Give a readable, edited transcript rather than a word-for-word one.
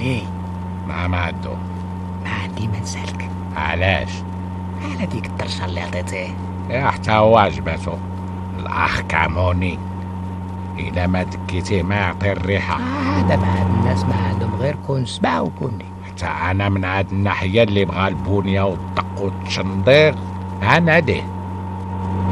كوني؟ ما عندو. ما عندي ما نسالك. علاش؟ على ديك الطرشه اللي عطيتيه. حتى هو عجباتو الاخ كاموني، الا ما دكيتيه ما يعطي الريحه. هذا مع هاد الناس ما عندهم غير كون سبع وكوني. حتى انا من هاد الناحيه اللي بغى البنيه والطق والتشندير انا ديه.